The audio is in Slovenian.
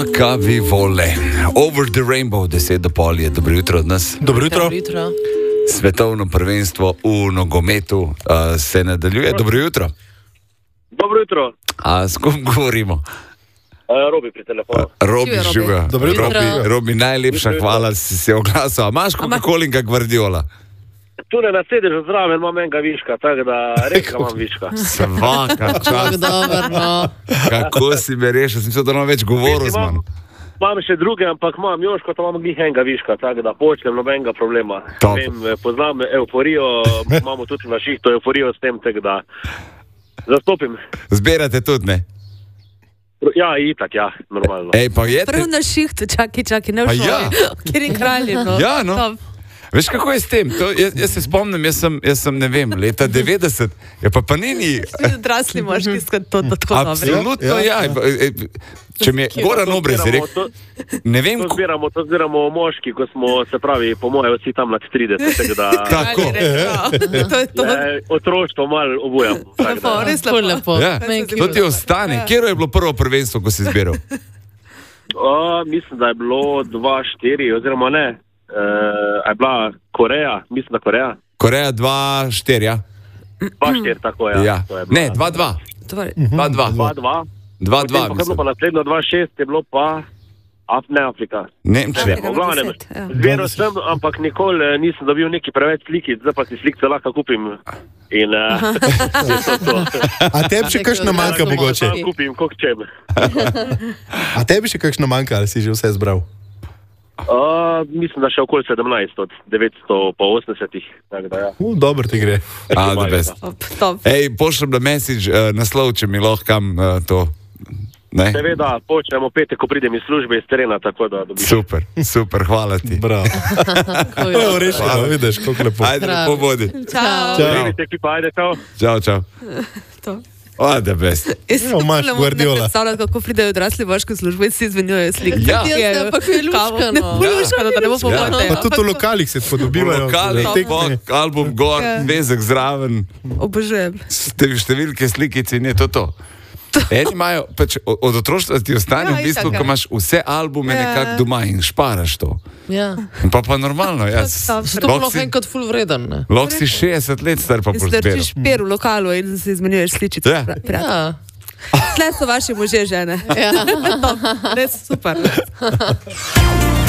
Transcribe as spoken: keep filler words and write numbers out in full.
Kavi vole. Over the rainbow, deset do pol je. Dobro jutro od nas. Dobro jutro. Dobro jutro. Svetovno prvenstvo v nogometu uh, se nadaljuje. Dobro jutro. Dobro jutro. A s kom govorimo? Uh, Robi pri telefonu. Uh, Robi Živijo, Robi. živa. Dobro jutro. Robi, Robi, najlepša Dobro jutro. hvala, si se oglasil. A imaš Coca-Cola in Guardiola? Tule na sedežu zraven imam enega viška, tako da res imam viška. Svaka čast. Dobro, no. Kako si me rešil? Sem mislil, da nam več govoril z mano. Imam še druge, ampak imam Joško, to imam glih enega viška, tako da počnem nobenega problema. Top. Vem, poznam euforijo, imamo tudi na šihtu euforijo s tem, tako da zastopim. Zbirate tudi, ne? Ja, itak, ja, normalno. Ej, pa jete? Prvo na šihtu, čaki, čaki, ne v Pa šoli. ja. Kjer je kralj, no. Ja, no. Top. Veš, kako je s tem? To, jaz, jaz se spomnim, jaz sem, jaz sem, ne vem, leta devetdeset, je pa pa nini... Vsi odrasli moški so to to tako dobri. Absolutno, ja. ja. Če mi je Goran Obrez je rekel, To, ne vem, to, ko... zbiramo, to zbiramo moški, ko smo, se pravi, po moje, vsi tam nad trideset, tako da Tako. Kralj je rekel, to je to. eh, otroštvo malo obujam. tako Lepo, da. res Ful lepo. lepo. Ja, Meni se to zdi ti lepo. ostane. Ja. Kjer je bilo prvo prvenstvo, ko si zbiral? O, mislim, da je bilo dva štiri, oziroma ne, uh, je bila Koreja, mislim, da Koreja. Koreja dva štiri, ja? dva štiri, tako je. Ja. To je bila- Ne, dva dva. Torej, dva dva. dva dva. dva Potem dva, pa, ko je bilo mislim. pa naslednjo dva šest, je bilo pa Af, ne Afrika. Nemčija. Afrika. V glavnem, deset, ja. zbiral sem, ampak nikoli eh, nisem dobil neki preveč slikic, zdaj pa si slikce lahko kupim. In uh, to, to. A tebi še kakšna manjka Lahko mogoče? malo kupim, koliko čem. A tebi še kakšna manjka, ali si že vse zbral? Uh, mislim, da še okoli sedemnajst od devetsto osemdesetih. Tako da, ja. Uh, dobro ti gre. A, the best. top, top. Ej, pošljem na message uh, naslov, če mi lahko kam uh, to. Ne? Seveda, počnemo petek, ko pridem iz službe iz terena, tako da dobiš. Super, super, hvala ti. Bravo. Evo, rešeno, vidiš, kako lepo. Ajde, lepo bodi. Čau. Čau. Vidite, ekipa, ajde, čau. Čau, čau. To. O, the best. Jaz Evo, imaš ne morem Guardiola. predstavljati, kako pridejo odrasli moški v službo in si izmenjujejo slike. Ja. Ja, pa ko je luškano. Ne, luškano, da ne bo pomote. Pa tudi v lokalih se podobivajo. Lokali, tekme. pok, album gor, Ja. vezek zraven, Obožujem. ste- številke, slikice in je to to. Eni imajo, pač od od otroštva ti ostane Ja, v bistvu, itak, ja. ko imaš vse albume Ja. nekako doma in šparaš to. Ja. In pa pa normalno, jaz. To To Lahko bilo si, enkrat ful vreden, ne? lahko si šestdeset let star pa boš zbiral. Zdrčiš per v lokalu in si izmenjuješ sličice. Ja. Ja. Ja. Tle so vaši možje žene. Ja. Res super.